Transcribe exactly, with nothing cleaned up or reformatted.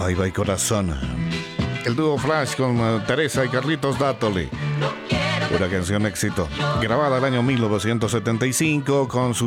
Bye Bye Corazón. El dúo Flash con uh, Teresa y Carlitos Dátoli. Una canción éxito. Grabada el año mil novecientos setenta y cinco con su